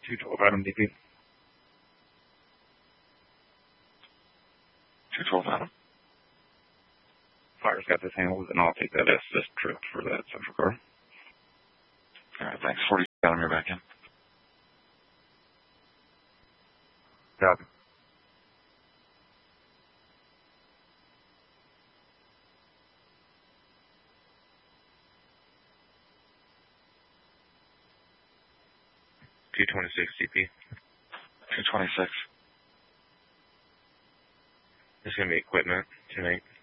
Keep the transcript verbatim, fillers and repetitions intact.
two twelve Adam D P. two twelve Adam. Fire's got this handled, and I'll take that assist trip for that central car. Alright, thanks. forty Adam, you're back in. Copy. two twenty-six C P. two twenty-six. There's going to be equipment tonight.